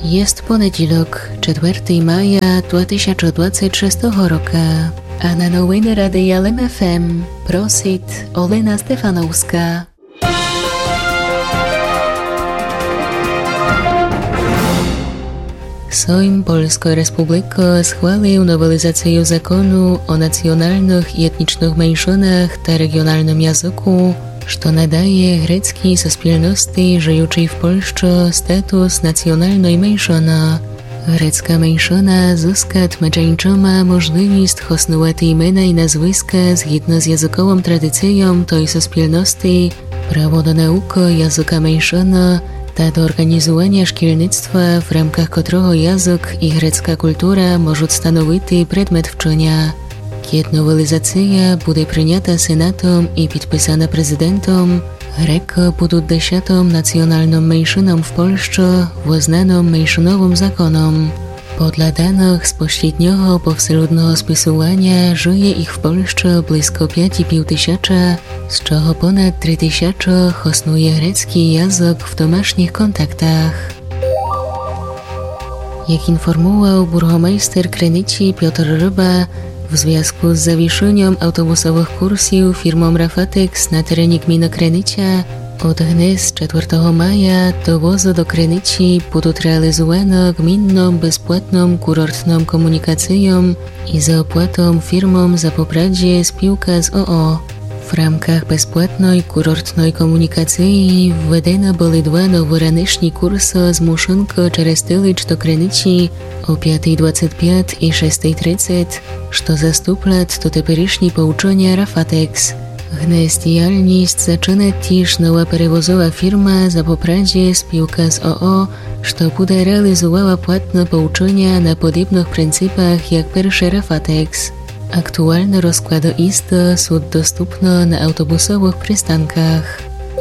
Jest poniedziałek, 4 maja 2026 roku, a na nowiny Radia LEM FM prosit Olena Stefanowska. Sejm Polskiej Republiki schwalił nowelizację zakonu o nacjonalnych i etnicznych mniejszościach ta regionalnym języku, co nadaje greckiej społeczności żyjącej w Polsce status nacjonalnej mniejszości. Grecka mniejszość zyska tłumaczeńczoma możliwość hosnować imiona i nazwiska zgodnie z językową tradycją tej społeczności, prawo do nauki języka mniejszości, do organizowania szkolnictwa, w ramkach którego język i grecka kultura mogą stanowić przedmiot uczenia. Kiedy nowelizacja będzie przyjęta Senatem i podpisana prezydentem, Greki będą 10. nacjonalną mniejszoną w Polsce, uznaną mniejszonowym zakonem. Podle danych z pośredniego powszechnego spisywania żyje ich w Polsce blisko 5,5 tysiąca, z czego ponad 3 tysiące hosnuje grecki język w domasznych kontaktach. Jak informował burgomeister Krynicy Piotr Ryba, w związku z zawieszeniem autobusowych kursów firmą Rafatex na terenie gminy Krynica, od dnia 4 maja dowozy do Krynicy będą realizowane gminną bezpłatną kurortną komunikacją i za opłatą firmom za popradzie spółka z OO. W ramkach bezpłatnej kurortnej komunikacji wwedene były 2 noworoczne kursy z Muszynki przez Tylicz do Krynicy o 5:25 i 6:30, co zastupla do teperysznie pouczenia Rafatex. Gdyż działalność zaczyna też nowa przewozowa firma za popradzie spółka z OO, co będzie realizowała płatne pouczenia na podobnych pryncypach jak pierwszy Rafatex. Aktualne rozkłady isty są dostępne na autobusowych przystankach.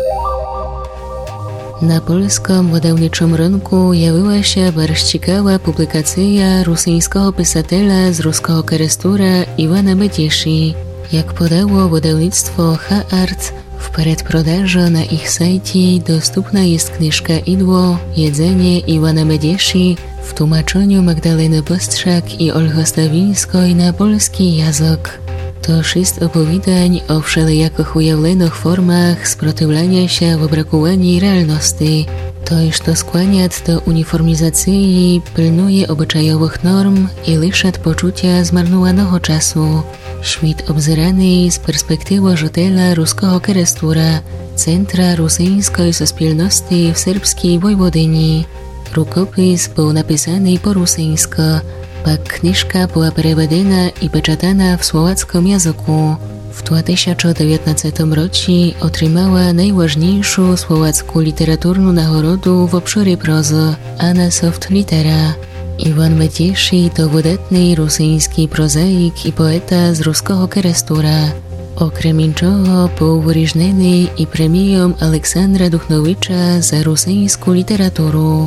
Na polskim wydawniczym rynku jawiła się bardzo ciekawa publikacja rosyjskiego pisatela z ruskiego Kerestura Iwana Medieszy. Jak podało wydawnictwo H-Art, w przedprzedaży na ich sajcie dostępna jest książka Idło, jedzenie Iwana Medieszy w tłumaczeniu Magdaleny Bystrzak i Olgi Stawińskiej na polski język. To 6 opowiadań o wszelijakich ujawionych formach sprzeciwiania się wybrakowaniu realności. To, co skłania do uniformizacji, pilnuje obyczajowych norm i liszy poczucia zmarnowanego czasu. Świat obzerany z perspektywy życiela ruskiego Kerestura, centra rosyjskiej społeczności w serbskiej Wojwodyni. Rukopis był napisany po rosyjsku, pak książka była przewodzona i peczatana w słowackim języku. W 2019 roku otrzymała najważniejszą słowacką literaturną nagrodę w obszarze prozy Anna Soft Litera. Iwan Medieszy to wydatny rosyjski prozaik i poeta z ruskiego Kerestura. Okrem czego był wyróżniony i premią Aleksandra Duchnowicza za rosyjską literaturę.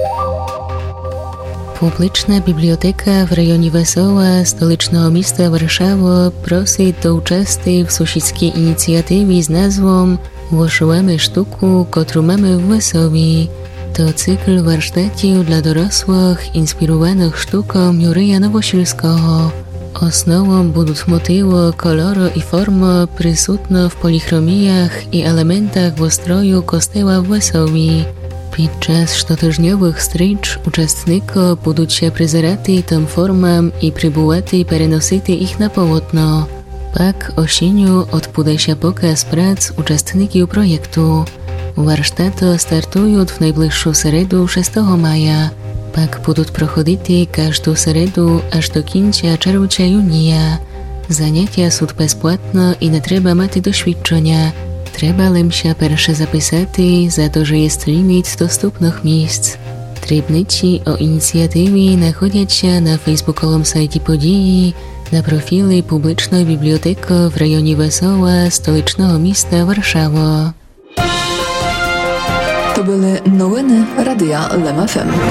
Publiczna biblioteka w rejonie Wesoła, stołecznego miasta Warszawy, prosi do uczestnictwa w sąsiedzkiej inicjatywie z nazwą Włożyłamy sztuku, którą mamy w Wesołie. To cykl warsztatów dla dorosłych inspirowanych sztuką Jurija Nowosilskiego. Osnową będą motywy, kolory i formy przysutne w polichromijach i elementach w ustroju kościoła w Wesołie. Podczas cotygodniowych wstycz uczestnicy będą się przyzerati tym formom i próbowati przenosić ich na polotno. Pak osieniu odbędzie się pokaz prac uczestników projektu. Warsztaty startują w najbliższą środę 6 maja. Pak będą prochodzić każdą środę aż do końca czerwca-junia. Zajęcia są bezpłatne i nie trzeba mieć doświadczenia. Trzeba lim się pierwsze zapisać, za to, że jest limit dostępnych miejsc. Drobnicy o inicjatywie znajdują się na facebookowym sajcie podії, na profilu Publicznej Biblioteki w rejonie Wesoła, stołecznego miasta Warszawa. To były nowiny Radia LEM FM.